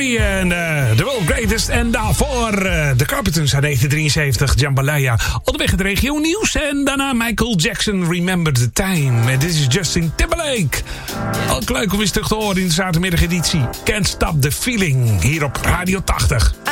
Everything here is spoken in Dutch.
Carey en The World Greatest. En daarvoor The Carpenters uit 1973, Jambalaya. Onderweg het regio nieuws. En daarna Michael Jackson, Remember the Time. En dit is Justin Timberlake. Ook leuk om eens terug te horen in de zaterdagmiddageditie. Can't Stop the Feeling, hier op Radio 80.